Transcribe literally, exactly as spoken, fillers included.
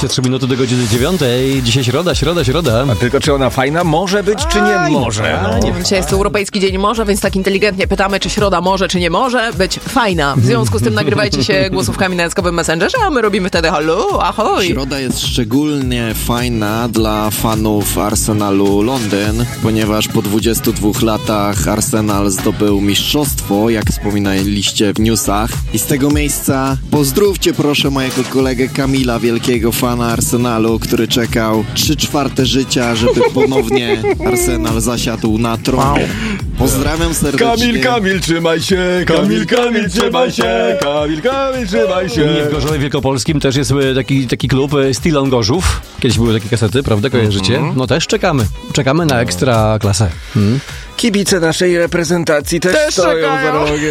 dwadzieścia trzy minuty do godziny dziewiątej. Dzisiaj środa, środa, środa. A tylko czy ona fajna może być, czy nie może? A, nie wiem, dzisiaj jest Europejski Dzień Morza, więc tak inteligentnie pytamy, czy środa może, czy nie może być fajna. W związku z tym nagrywajcie się głosówkami na jaskowym Messengerze, a my robimy wtedy hallo, ahoj. Środa jest szczególnie fajna dla fanów Arsenalu Londyn, ponieważ po dwudziestu dwóch latach Arsenal zdobył mistrzostwo, jak wspominaliście w newsach. I z tego miejsca pozdrówcie proszę mojego kolegę Kamila, wielkiego fana Arsenalu, który czekał trzy czwarte życia, żeby ponownie Arsenal zasiadł na tronie. Pozdrawiam serdecznie. Kamil, Kamil, trzymaj się! Kamil, Kamil, trzymaj się! Kamil, Kamil, trzymaj się! U mnie w Gorzowie Wielkopolskim też jest e, taki, taki klub e, Stilon Gorzów. Kiedyś były takie kasety, prawda? Kojarzycie? Mhm. No też czekamy. Czekamy na ekstra klasę. Hmm? Kibice naszej reprezentacji też, Też stoją czekają. za rogiem.